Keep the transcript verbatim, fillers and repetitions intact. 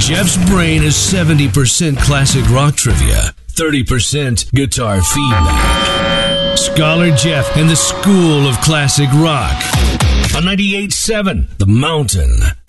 Jeff's brain is seventy percent classic rock trivia, thirty percent guitar feedback. Scholar Jeff and the School of Classic Rock on ninety-eight point seven The Mountain.